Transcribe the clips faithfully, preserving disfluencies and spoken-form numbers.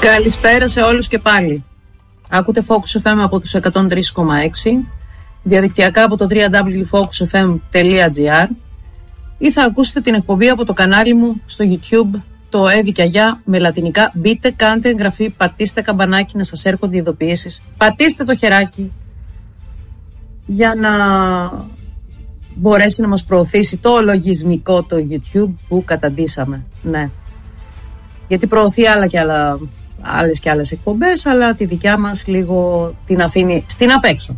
Καλησπέρα σε όλους και πάλι. Άκουτε Focus εφ εμ από τους εκατόν τρία κόμμα έξι, διαδικτυακά από το double-u double-u double-u τελεία focus f m τελεία g r ή θα ακούσετε την εκπομπή από το κανάλι μου στο YouTube, το Εύη και Αγιά με λατινικά. Μπείτε, κάντε εγγραφή, πατήστε καμπανάκι να σας έρχονται ειδοποιήσεις, πατήστε το χεράκι για να μπορέσει να μας προωθήσει το λογισμικό το YouTube που καταντήσαμε. Ναι. Γιατί προωθεί άλλα και άλλα, άλλες και άλλες εκπομπές, αλλά τη δικιά μας λίγο την αφήνει στην απέξω.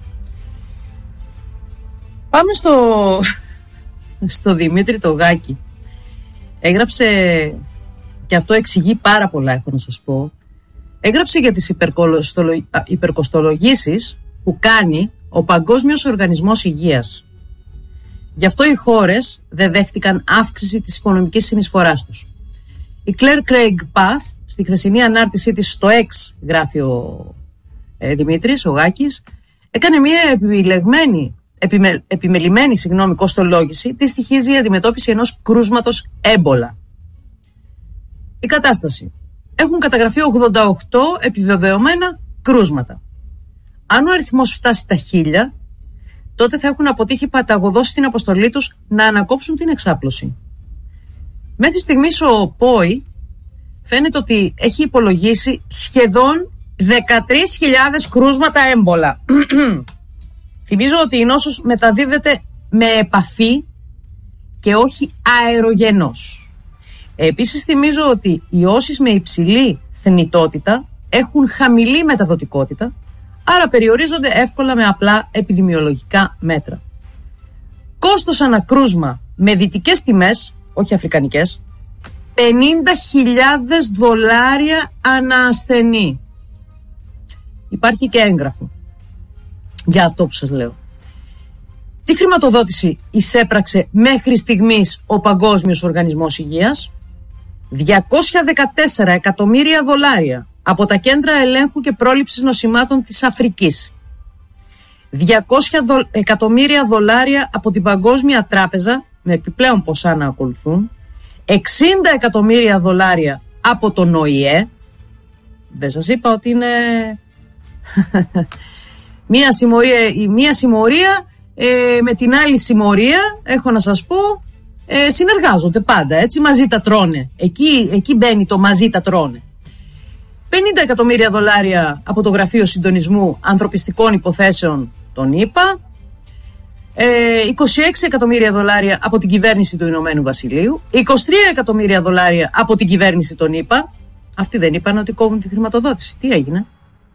Πάμε στο, στο Δημήτρη το Γάκη. Έγραψε, και αυτό εξηγεί πάρα πολλά έχω να σας πω, έγραψε για τις υπερκοστολογήσεις που κάνει ο Παγκόσμιος Οργανισμός Υγείας. Γι' αυτό οι χώρες δεν δέχτηκαν αύξηση της οικονομικής συνεισφοράς τους. Η Claire Craig Path, στη χθεσινή ανάρτησή της στο X, γράφει ο ε, Δημήτρης, ο Γάκης, έκανε μια επιλεγμένη, επιμε, επιμελημένη συγγνώμη, κοστολόγηση τι στοιχίζει η αντιμετώπιση ενός κρούσματος έμπολα. Η κατάσταση. Έχουν καταγραφεί ογδόντα οκτώ επιβεβαιωμένα κρούσματα. Αν ο αριθμός φτάσει στα χίλια, τότε θα έχουν αποτύχει παταγωδώς στην αποστολή τους να ανακόψουν την εξάπλωση. Μέχρι στιγμής ο ΠΟΗ φαίνεται ότι έχει υπολογίσει σχεδόν δεκατρείς χιλιάδες κρούσματα έμπολα. Θυμίζω ότι η νόσος μεταδίδεται με επαφή και όχι αερογενώς. Επίσης θυμίζω ότι οι όσεις με υψηλή θνητότητα έχουν χαμηλή μεταδοτικότητα, άρα περιορίζονται εύκολα με απλά επιδημιολογικά μέτρα. Κόστος ανακρούσμα με δυτικές τιμές, όχι αφρικανικές, πενήντα χιλιάδες δολάρια ανά ασθενή. Υπάρχει και έγγραφο για αυτό που σας λέω. Τι χρηματοδότηση εισέπραξε μέχρι στιγμής ο Παγκόσμιος Οργανισμός Υγείας? διακόσια δεκατέσσερα εκατομμύρια δολάρια από τα κέντρα ελέγχου και πρόληψης νοσημάτων της Αφρικής. διακόσια εκατομμύρια δολάρια από την Παγκόσμια Τράπεζα, με επιπλέον ποσά να ακολουθούν. εξήντα εκατομμύρια δολάρια από τον Ο Η Ε. Δεν σας είπα ότι είναι μία συμμορία, μία συμμορία ε, με την άλλη συμμορία, έχω να σας πω, ε, συνεργάζονται πάντα, έτσι, μαζί τα τρώνε. Εκεί, εκεί μπαίνει το μαζί τα τρώνε. πενήντα εκατομμύρια δολάρια από το Γραφείο Συντονισμού Ανθρωπιστικών Υποθέσεων των ΗΠΑ, ε, είκοσι έξι εκατομμύρια δολάρια από την κυβέρνηση του Ηνωμένου Βασιλείου, είκοσι τρία εκατομμύρια δολάρια από την κυβέρνηση των ΗΠΑ. Αυτοί δεν είπαν ότι κόβουν τη χρηματοδότηση? Τι έγινε?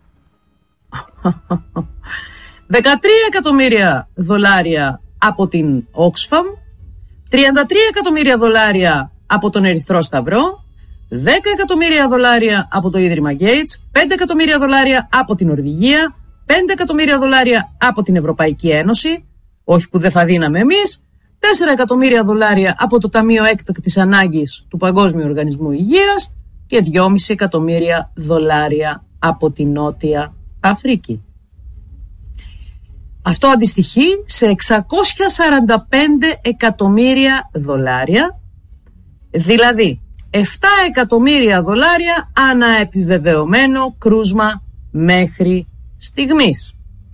δεκατρία εκατομμύρια δολάρια από την Oxfam, τριάντα τρία εκατομμύρια δολάρια από τον Ερυθρό Σταυρό, δέκα εκατομμύρια δολάρια από το Ίδρυμα Gates, πέντε εκατομμύρια δολάρια από την Νορβηγία, πέντε εκατομμύρια δολάρια από την Ευρωπαϊκή Ένωση, όχι που δεν θα δίναμε εμείς, τέσσερα εκατομμύρια δολάρια από το Ταμείο Έκτακτης Ανάγκης του Παγκόσμιου Οργανισμού Υγείας και δυόμισι εκατομμύρια δολάρια από την Νότια Αφρική. Αυτό αντιστοιχεί σε εξακόσια σαράντα πέντε εκατομμύρια δολάρια, δηλαδή επτά εκατομμύρια δολάρια αναεπιβεβαιωμένο κρούσμα μέχρι στιγμής.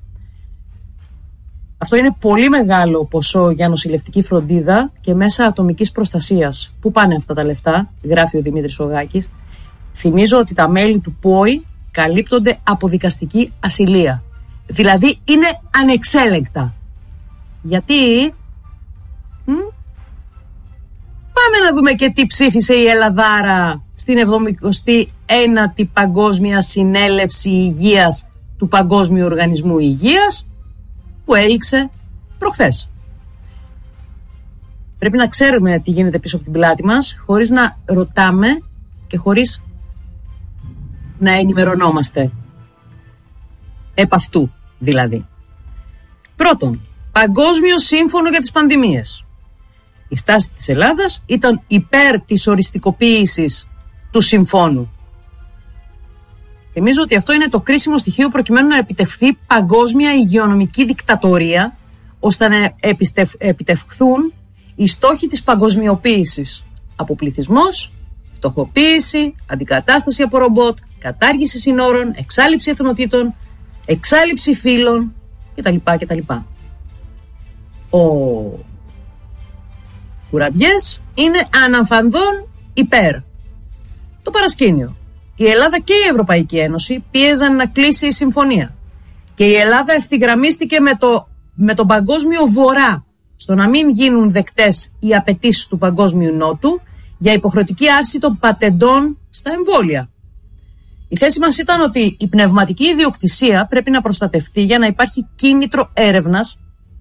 Αυτό είναι πολύ μεγάλο ποσό για νοσηλευτική φροντίδα και μέσα ατομικής προστασίας. Πού πάνε αυτά τα λεφτά? Γράφει ο Δημήτρης Γάκης. Θυμίζω ότι τα μέλη του ΠΟΗ καλύπτονται από δικαστική ασυλία. Δηλαδή είναι ανεξέλεγκτα. Γιατί? Μ? Πάμε να δούμε και τι ψήφισε η Ελλαδάρα στην εβδομηκοστή ένατη Παγκόσμια Συνέλευση Υγείας του Παγκόσμιου Οργανισμού Υγείας, που έληξε προχθές. Πρέπει να ξέρουμε τι γίνεται πίσω από την πλάτη μας, χωρίς να ρωτάμε και χωρίς να ενημερωνόμαστε. Επ' αυτού δηλαδή. Πρώτον, Παγκόσμιο Σύμφωνο για τις Πανδημίες. Η στάση της Ελλάδας ήταν υπέρ της οριστικοποίησης του συμφώνου. Θυμίζω ότι αυτό είναι το κρίσιμο στοιχείο προκειμένου να επιτευχθεί παγκόσμια υγειονομική δικτατορία, ώστε να επιτευχθούν οι στόχοι της παγκοσμιοποίησης. Αποπληθισμός, φτωχοποίηση, αντικατάσταση από ρομπότ, κατάργηση συνόρων, εξάλειψη εθνοτήτων, εξάλειψη φύλων κτλ. κτλ. Ο Κουραμπιές είναι αναφανδόν υπέρ. Το παρασκήνιο. Η Ελλάδα και η Ευρωπαϊκή Ένωση πίεζαν να κλείσει η συμφωνία. Και η Ελλάδα ευθυγραμμίστηκε με, το, με τον Παγκόσμιο Βορρά στο να μην γίνουν δεκτές οι απαιτήσεις του Παγκόσμιου Νότου για υποχρεωτική άρση των πατεντών στα εμβόλια. Η θέση μας ήταν ότι η πνευματική ιδιοκτησία πρέπει να προστατευτεί για να υπάρχει κίνητρο έρευνας,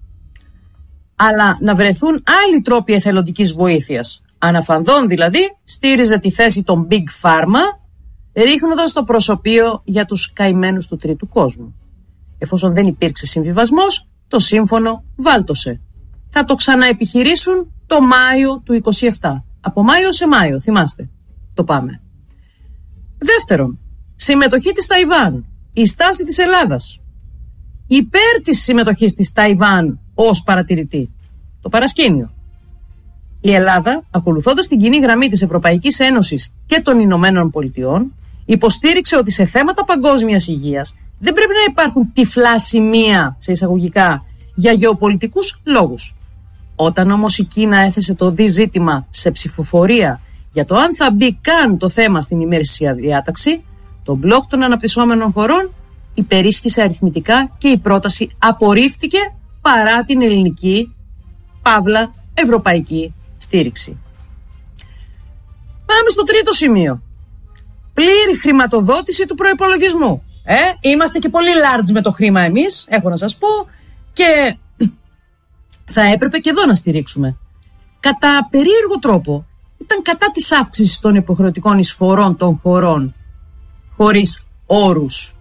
αλλά να βρεθούν άλλοι τρόποι εθελοντικής βοήθειας. Αναφανδόν δηλαδή στήριζε τη θέση των Big Pharma, ρίχνοντας το προσωπείο για τους καημένους του τρίτου κόσμου. Εφόσον δεν υπήρξε συμβιβασμός, το σύμφωνο βάλτωσε. Θα το ξαναεπιχειρήσουν το Μάιο του είκοσι επτά. Από Μάιο σε Μάιο, θυμάστε. Το πάμε. Δεύτερον, συμμετοχή της Ταϊβάν. Η στάση της Ελλάδας. Υπέρ της συμμετοχής της Ταϊβάν ως παρατηρητή. Το παρασκήνιο. Η Ελλάδα, ακολουθώντας την κοινή γραμμή της Ευρωπαϊκής Ένωσης και των Ηνωμένων Πολιτειών, υποστήριξε ότι σε θέματα παγκόσμιας υγείας δεν πρέπει να υπάρχουν τυφλά σημεία, σε εισαγωγικά, για γεωπολιτικούς λόγους. Όταν όμως η Κίνα έθεσε το δι ζήτημα σε ψηφοφορία για το αν θα μπει καν το θέμα στην ημερήσια διάταξη, το μπλοκ των αναπτυσσόμενων χωρών υπερίσχυσε αριθμητικά και η πρόταση απορρίφθηκε παρά την ελληνική, παύλα, ευρωπαϊκή στήριξη. Πάμε στο τρίτο σημείο. Πλήρη χρηματοδότηση του προϋπολογισμού. Ε, είμαστε και πολύ large με το χρήμα εμείς, έχω να σας πω, και θα έπρεπε και εδώ να στηρίξουμε. Κατά περίεργο τρόπο ήταν κατά της αύξησης των υποχρεωτικών εισφορών των χωρών χωρίς όρους.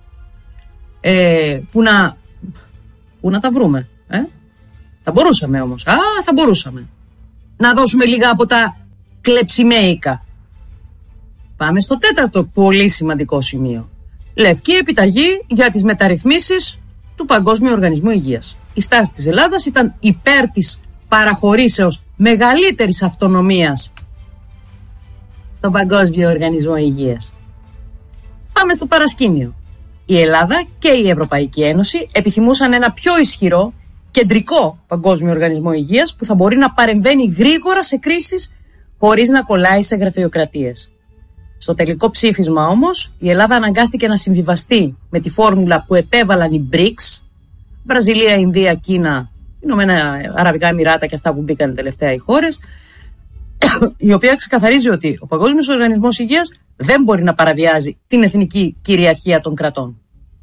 Ε, που, να, που να τα βρούμε. Ε? Θα μπορούσαμε όμως. Α, θα μπορούσαμε. Να δώσουμε λίγα από τα κλεψιμέικα. Πάμε στο τέταρτο πολύ σημαντικό σημείο. Λευκή επιταγή για τις μεταρρυθμίσεις του Παγκόσμιου Οργανισμού Υγείας. Η στάση της Ελλάδας ήταν υπέρ της παραχωρήσεως μεγαλύτερης αυτονομίας στον Παγκόσμιο Οργανισμό Υγείας. Πάμε στο παρασκήνιο. Η Ελλάδα και η Ευρωπαϊκή Ένωση επιθυμούσαν ένα πιο ισχυρό κεντρικό Παγκόσμιο Οργανισμό Υγείας που θα μπορεί να παρεμβαίνει γρήγορα σε κρίσεις χωρίς να κολλάει σε γραφειοκρατίες. Στο τελικό ψήφισμα όμως, η Ελλάδα αναγκάστηκε να συμβιβαστεί με τη φόρμουλα που επέβαλαν οι μπρικς, Βραζιλία, Ινδία, Κίνα, Ηνωμένα Αραβικά Εμιράτα και αυτά που μπήκαν τελευταία οι χώρες, η οποία ξεκαθαρίζει ότι ο Παγκόσμιος Οργανισμός Υγείας δεν μπορεί να παραβιάζει την εθνική κυριαρχία των κρατών.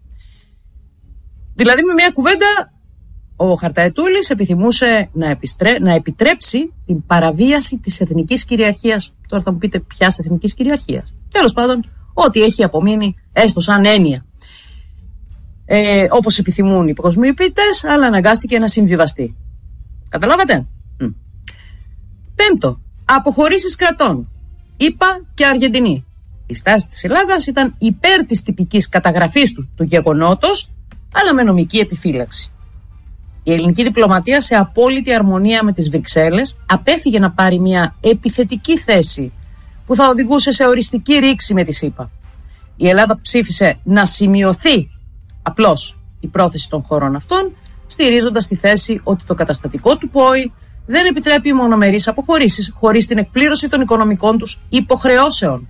Δηλαδή, με μια κουβέντα, ο Χαρταετούλης επιθυμούσε να, επιστρέ... να επιτρέψει την παραβίαση της εθνικής κυριαρχίας. Τώρα θα μου πείτε ποιας εθνικής κυριαρχίας. Τέλος πάντων, ό,τι έχει απομείνει έστω σαν έννοια. Ε, όπως επιθυμούν οι παγκοσμιοποιητές, αλλά αναγκάστηκε να συμβιβαστεί. Καταλάβατε? Mm. Πέμπτο, αποχωρήσεις κρατών. ΗΠΑ και Αργεντινή. Η στάση της Ελλάδας ήταν υπέρ της τυπικής καταγραφής του, του γεγονότος, αλλά με νομική επιφύλαξη. Η ελληνική διπλωματία, σε απόλυτη αρμονία με τις Βρυξέλλες, απέφυγε να πάρει μια επιθετική θέση που θα οδηγούσε σε οριστική ρήξη με τη ΣΥΠΑ. Η Ελλάδα ψήφισε να σημειωθεί απλώς η πρόθεση των χωρών αυτών, στηρίζοντας τη θέση ότι το καταστατικό του ΠΟΗ δεν επιτρέπει μονομερείς αποχωρήσεις χωρίς την εκπλήρωση των οικονομικών τους υποχρεώσεων.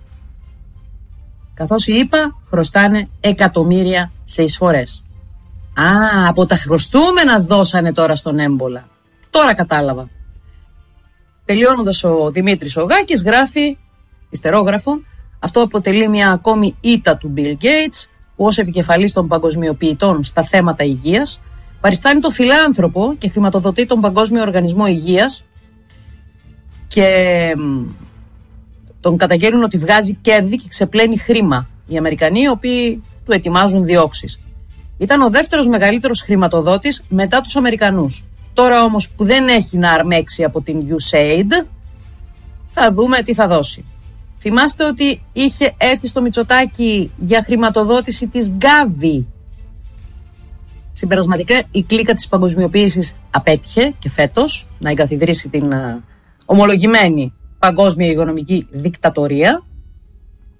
Καθώς οι ΗΠΑ χρωστάνε εκατομμύρια σε εισφορές. Α, από τα χρωστούμενα δώσανε τώρα στον έμπολα. Τώρα κατάλαβα. Τελειώνοντας, ο Δημήτρης ο Γάκης γράφει, ιστερόγραφο, αυτό αποτελεί μια ακόμη ήττα του Bill Gates, που ως επικεφαλής των παγκοσμιοποιητών στα θέματα υγείας παριστάνει τον φιλάνθρωπο και χρηματοδοτεί τον Παγκόσμιο Οργανισμό Υγείας και τον καταγγέλνουν ότι βγάζει κέρδη και ξεπλένει χρήμα οι Αμερικανοί, οι οποίοι του ετοιμάζουν διώξεις. Ήταν ο δεύτερος μεγαλύτερος χρηματοδότης μετά τους Αμερικανούς. Τώρα όμως που δεν έχει να αρμέξει από την γιου έις έι ντι, θα δούμε τι θα δώσει. Θυμάστε ότι είχε έρθει στο Μητσοτάκη για χρηματοδότηση της Γκάβη. Συμπερασματικά η κλίκα της παγκοσμιοποίησης απέτυχε και φέτος να εγκαθιδρύσει την uh, ομολογημένη παγκόσμια υγειονομική δικτατορία. Και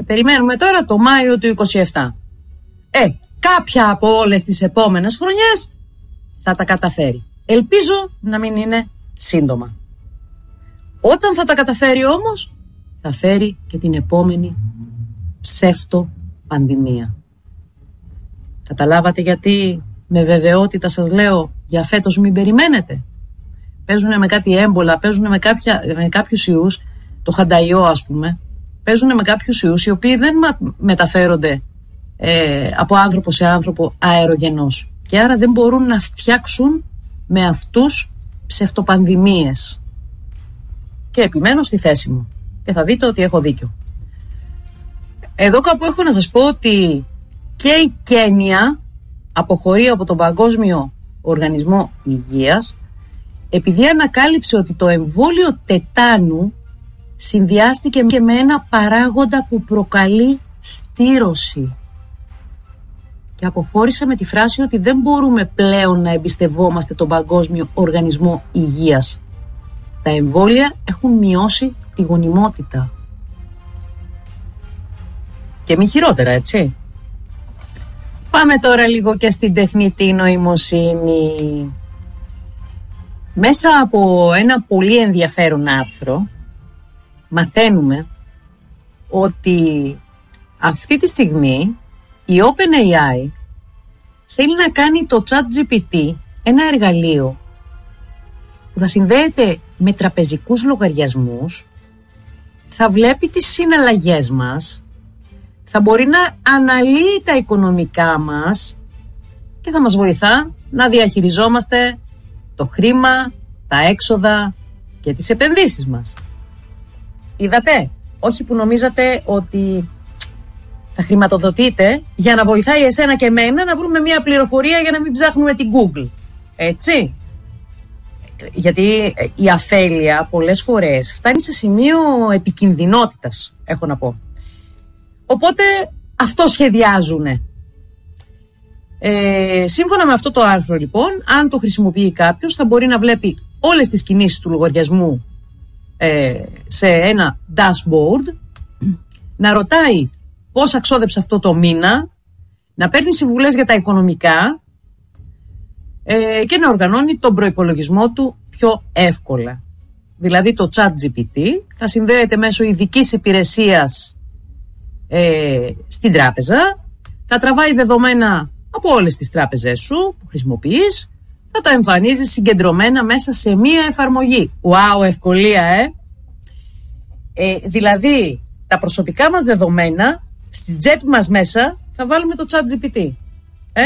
περιμένουμε τώρα το Μάιο του είκοσι επτά. Ε, κάποια από όλες τις επόμενες χρονιές θα τα καταφέρει. Ελπίζω να μην είναι σύντομα. Όταν θα τα καταφέρει όμως, θα φέρει και την επόμενη ψεύτο πανδημία. Καταλάβατε γιατί με βεβαιότητα σας λέω για φέτος μην περιμένετε? Παίζουνε με κάτι έμπολα, παίζουνε με, κάποια, με κάποιους ιούς, το χανταϊό ας πούμε, παίζουνε με κάποιους ιούς οι οποίοι δεν μεταφέρονται ε, από άνθρωπο σε άνθρωπο αερογενώς και άρα δεν μπορούν να φτιάξουν με αυτούς ψευτοπανδημίες. Και επιμένω στη θέση μου και θα δείτε ότι έχω δίκιο. Εδώ κάπου έχω να σας πω ότι και η Κένια αποχωρεί από τον Παγκόσμιο Οργανισμό Υγείας επειδή ανακάλυψε ότι το εμβόλιο τετάνου συνδυάστηκε και με ένα παράγοντα που προκαλεί στήρωση. Και αποχώρησε με τη φράση ότι δεν μπορούμε πλέον να εμπιστευόμαστε τον Παγκόσμιο Οργανισμό Υγείας. Τα εμβόλια έχουν μειώσει τη γονιμότητα. Και μη χειρότερα, έτσι. Πάμε τώρα λίγο και στην τεχνητή νοημοσύνη. Μέσα από ένα πολύ ενδιαφέρον άρθρο μαθαίνουμε ότι αυτή τη στιγμή η OpenAI θέλει να κάνει το ChatGPT ένα εργαλείο που θα συνδέεται με τραπεζικούς λογαριασμούς, θα βλέπει τις συναλλαγές μας, θα μπορεί να αναλύει τα οικονομικά μας και θα μας βοηθά να διαχειριζόμαστε το χρήμα, τα έξοδα και τις επενδύσεις μας. Είδατε, όχι που νομίζατε ότι θα χρηματοδοτείτε για να βοηθάει εσένα και εμένα να βρούμε μια πληροφορία για να μην ψάχνουμε την Google. Έτσι. Γιατί η αφέλεια πολλές φορές φτάνει σε σημείο επικινδυνότητας, έχω να πω. Οπότε αυτό σχεδιάζουνε. Ε, σύμφωνα με αυτό το άρθρο λοιπόν, αν το χρησιμοποιεί κάποιος θα μπορεί να βλέπει όλες τις κινήσεις του λογαριασμού ε, σε ένα dashboard, να ρωτάει πόσα ξόδεψε αυτό το μήνα, να παίρνει συμβουλές για τα οικονομικά ε, και να οργανώνει τον προϋπολογισμό του πιο εύκολα. Δηλαδή το ChatGPT θα συνδέεται μέσω ειδικής υπηρεσίας ε, στην τράπεζα, θα τραβάει δεδομένα από όλες τις τράπεζες σου που χρησιμοποιείς, θα τα εμφανίζει συγκεντρωμένα μέσα σε μία εφαρμογή. Wow, ευκολία, ε! ε δηλαδή, τα προσωπικά μας δεδομένα στην τσέπη μας μέσα θα βάλουμε το ChatGPT. Ε?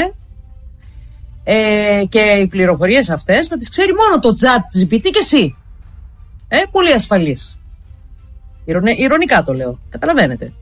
Ε, και οι πληροφορίες αυτές θα τις ξέρει μόνο το ChatGPT και εσύ. Ε, πολύ ασφαλής. Ηρωνε, ηρωνικά το λέω. Καταλαβαίνετε.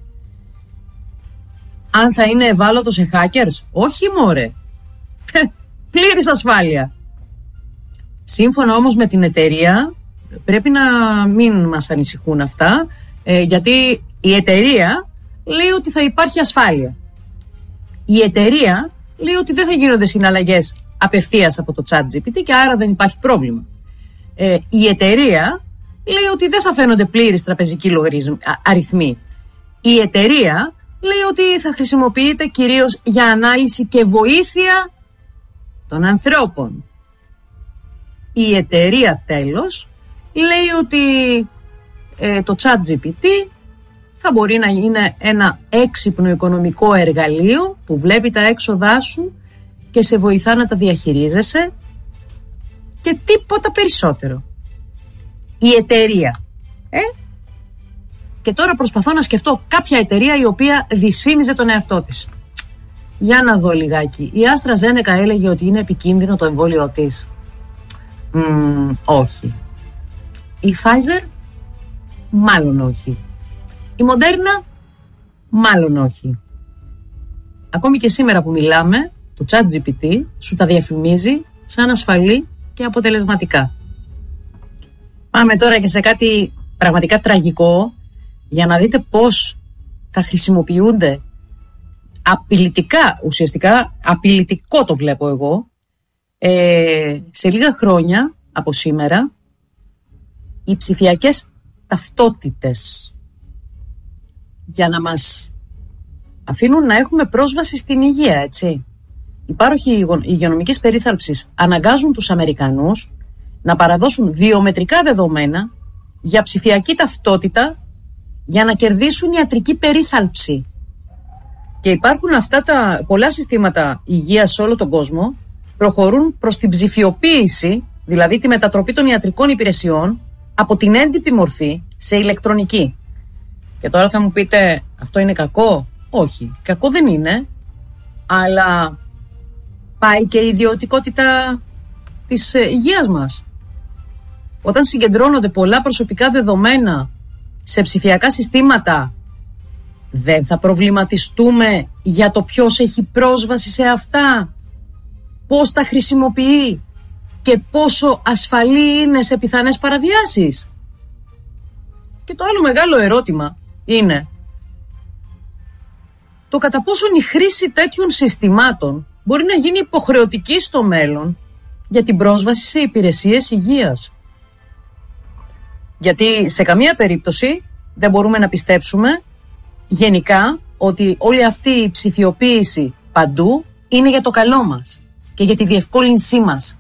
Αν θα είναι ευάλωτο σε hackers, όχι μωρέ. Πλήρης ασφάλεια. Σύμφωνα όμως με την εταιρεία, πρέπει να μην μας ανησυχούν αυτά, ε, γιατί η εταιρεία λέει ότι θα υπάρχει ασφάλεια. Η εταιρεία λέει ότι δεν θα γίνονται συναλλαγές απευθείας από το ChatGPT και άρα δεν υπάρχει πρόβλημα. Ε, η εταιρεία λέει ότι δεν θα φαίνονται πλήρεις τραπεζικοί αριθμοί. Η εταιρεία λέει ότι θα χρησιμοποιείται κυρίως για ανάλυση και βοήθεια των ανθρώπων. Η εταιρεία τέλος λέει ότι ε, το ChatGPT θα μπορεί να είναι ένα έξυπνο οικονομικό εργαλείο που βλέπει τα έξοδά σου και σε βοηθά να τα διαχειρίζεσαι και τίποτα περισσότερο. Η εταιρεία. Ε? Και τώρα προσπαθώ να σκεφτώ κάποια εταιρεία η οποία δυσφήμιζε τον εαυτό της. Για να δω λιγάκι. Η AstraZeneca έλεγε ότι είναι επικίνδυνο το εμβόλιο της. Mm, όχι. Η Pfizer μάλλον όχι. Η Moderna μάλλον όχι. Ακόμη και σήμερα που μιλάμε, το ChatGPT σου τα διαφημίζει σαν ασφαλή και αποτελεσματικά. Πάμε τώρα και σε κάτι πραγματικά τραγικό για να δείτε πώς θα χρησιμοποιούνται απειλητικά, ουσιαστικά απειλητικό το βλέπω εγώ, ε, σε λίγα χρόνια από σήμερα οι ψηφιακές ταυτότητες. για να μας αφήνουν να έχουμε πρόσβαση στην υγεία, έτσι. Οι πάροχοι υγειονομικής περίθαλψης αναγκάζουν τους Αμερικανούς να παραδώσουν βιομετρικά δεδομένα για ψηφιακή ταυτότητα για να κερδίσουν ιατρική περίθαλψη. Και υπάρχουν αυτά τα πολλά συστήματα υγείας σε όλο τον κόσμο, προχωρούν προς την ψηφιοποίηση, δηλαδή τη μετατροπή των ιατρικών υπηρεσιών από την έντυπη μορφή σε ηλεκτρονική. Και τώρα θα μου πείτε, αυτό είναι κακό? Όχι, κακό δεν είναι, αλλά πάει και η ιδιωτικότητα της υγείας μας. Όταν συγκεντρώνονται πολλά προσωπικά δεδομένα σε ψηφιακά συστήματα, δεν θα προβληματιστούμε για το ποιος έχει πρόσβαση σε αυτά, πώς τα χρησιμοποιεί και πόσο ασφαλή είναι σε πιθανές παραβιάσεις? Και το άλλο μεγάλο ερώτημα είναι το κατά πόσον η χρήση τέτοιων συστημάτων μπορεί να γίνει υποχρεωτική στο μέλλον για την πρόσβαση σε υπηρεσίες υγείας. Γιατί σε καμία περίπτωση δεν μπορούμε να πιστέψουμε γενικά ότι όλη αυτή η ψηφιοποίηση παντού είναι για το καλό μας και για τη διευκόλυνσή μας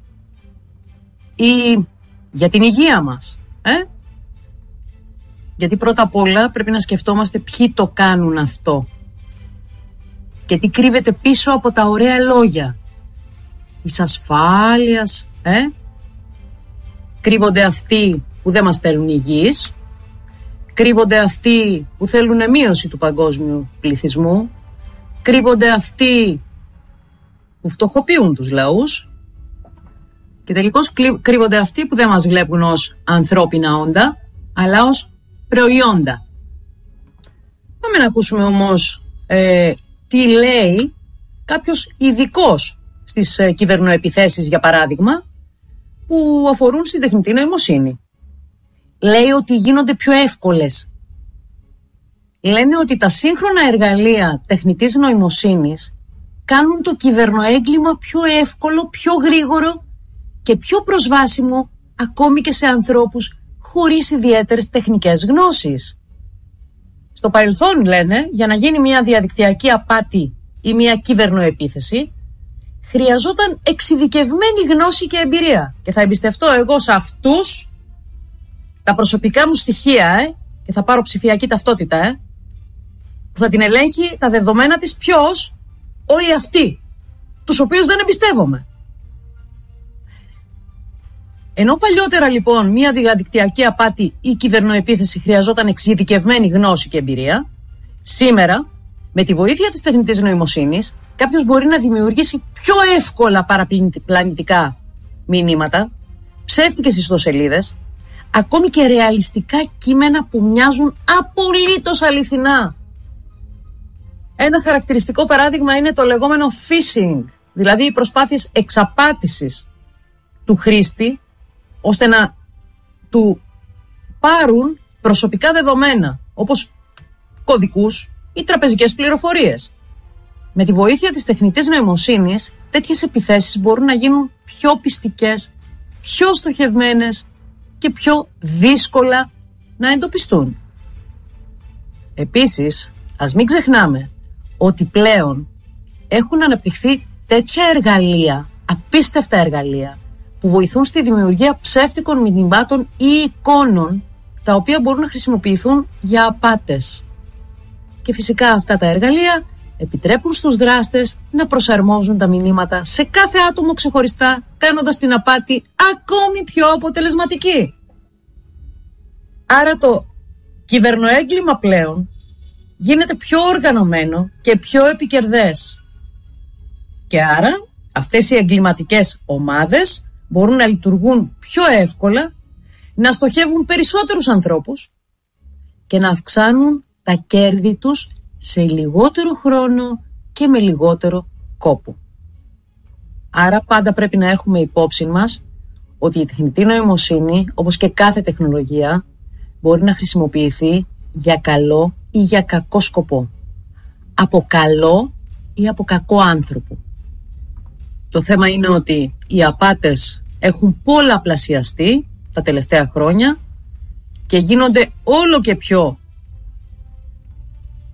ή για την υγεία μας. Ε? Γιατί πρώτα απ' όλα πρέπει να σκεφτόμαστε ποιοι το κάνουν αυτό και τι κρύβεται πίσω από τα ωραία λόγια της ασφάλειας. Ε? Κρύβονται αυτοί που δεν μας θέλουν υγιείς, κρύβονται αυτοί που θέλουν μείωση του παγκόσμιου πληθυσμού, κρύβονται αυτοί που φτωχοποιούν τους λαούς και τελικώς κρύβονται αυτοί που δεν μας βλέπουν ως ανθρώπινα όντα, αλλά ως προϊόντα. Πάμε να ακούσουμε όμως ε, τι λέει κάποιος ειδικός στις ε, κυβερνοεπιθέσεις, για παράδειγμα, που αφορούν στην τεχνητή νοημοσύνη. Λέει ότι γίνονται πιο εύκολες. Λένε ότι τα σύγχρονα εργαλεία τεχνητής νοημοσύνης κάνουν το κυβερνοέγκλημα πιο εύκολο, πιο γρήγορο και πιο προσβάσιμο ακόμη και σε ανθρώπους χωρίς ιδιαίτερες τεχνικές γνώσεις. Στο παρελθόν, λένε, για να γίνει μια διαδικτυακή απάτη ή μια κυβερνοεπίθεση, χρειαζόταν εξειδικευμένη γνώση και εμπειρία. Και θα εμπιστευτώ εγώ σε αυτούς τα προσωπικά μου στοιχεία ε, και θα πάρω ψηφιακή ταυτότητα ε, που θα την ελέγχει τα δεδομένα της ποιος? Όλοι αυτοί, τους οποίους δεν εμπιστεύομαι. Ενώ παλιότερα λοιπόν μια διαδικτυακή απάτη ή κυβερνοεπίθεση χρειαζόταν εξειδικευμένη γνώση και εμπειρία, σήμερα με τη βοήθεια της τεχνητής νοημοσύνης κάποιος μπορεί να δημιουργήσει πιο εύκολα παραπλανητικά μηνύματα, ψεύτικες ιστοσελίδες, ακόμη και ρεαλιστικά κείμενα που μοιάζουν απολύτως αληθινά. Ένα χαρακτηριστικό παράδειγμα είναι το λεγόμενο phishing, δηλαδή οι προσπάθειες εξαπάτησης του χρήστη ώστε να του πάρουν προσωπικά δεδομένα όπως κωδικούς ή τραπεζικές πληροφορίες. Με τη βοήθεια της τεχνητής νοημοσύνης τέτοιες επιθέσεις μπορούν να γίνουν πιο πιστικές, πιο στοχευμένες και πιο δύσκολα να εντοπιστούν. Επίσης, ας μην ξεχνάμε ότι πλέον έχουν αναπτυχθεί τέτοια εργαλεία, απίστευτα εργαλεία, που βοηθούν στη δημιουργία ψεύτικων μηνυμάτων ή εικόνων, τα οποία μπορούν να χρησιμοποιηθούν για απάτες. Και φυσικά αυτά τα εργαλεία επιτρέπουν στους δράστες να προσαρμόζουν τα μηνύματα σε κάθε άτομο ξεχωριστά, κάνοντας την απάτη ακόμη πιο αποτελεσματική. Άρα το κυβερνοέγκλημα πλέον γίνεται πιο οργανωμένο και πιο επικερδές. Και άρα αυτές οι εγκληματικές ομάδες μπορούν να λειτουργούν πιο εύκολα, να στοχεύουν περισσότερους ανθρώπους και να αυξάνουν τα κέρδη τους σε λιγότερο χρόνο και με λιγότερο κόπο. Άρα πάντα πρέπει να έχουμε υπόψη μας ότι η τεχνητή νοημοσύνη, όπως και κάθε τεχνολογία, μπορεί να χρησιμοποιηθεί για καλό ή για κακό σκοπό. Από καλό ή από κακό άνθρωπο. Το θέμα είναι ότι οι απάτες έχουν πολλαπλασιαστεί τα τελευταία χρόνια και γίνονται όλο και πιο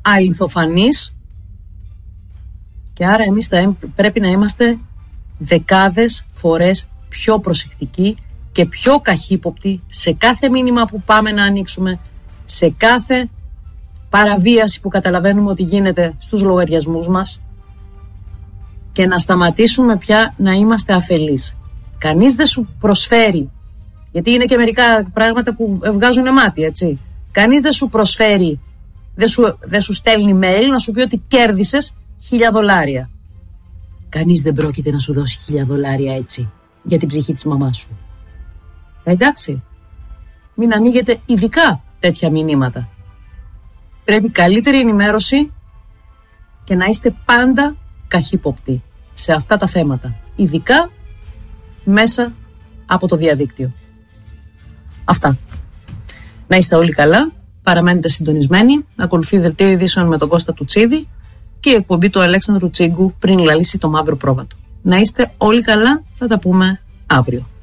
αληθοφανείς και άρα εμείς θα πρέπει να είμαστε δεκάδες φορές πιο προσεκτικοί και πιο καχύποπτοι σε κάθε μήνυμα που πάμε να ανοίξουμε, σε κάθε παραβίαση που καταλαβαίνουμε ότι γίνεται στους λογαριασμούς μας και να σταματήσουμε πια να είμαστε αφελείς. Κανείς δεν σου προσφέρει, γιατί είναι και μερικά πράγματα που βγάζουν μάτι, έτσι. Κανείς δεν σου προσφέρει, δεν σου, δεν σου στέλνει mail να σου πει ότι κέρδισες χίλια δολάρια. Κανείς δεν πρόκειται να σου δώσει χίλια δολάρια έτσι για την ψυχή της μαμάς σου. Εντάξει, μην ανοίγετε ειδικά τέτοια μηνύματα. Πρέπει καλύτερη ενημέρωση και να είστε πάντα καχύποπτοι σε αυτά τα θέματα, ειδικά μέσα από το διαδίκτυο. Αυτά. Να είστε όλοι καλά, παραμένετε συντονισμένοι, ακολουθεί δελτίο ειδήσεων με τον Κώστα Τουτσίδη και η εκπομπή του Αλέξανδρου Τσίγκου πριν λαλήσει το μαύρο πρόβατο. Να είστε όλοι καλά, θα τα πούμε αύριο.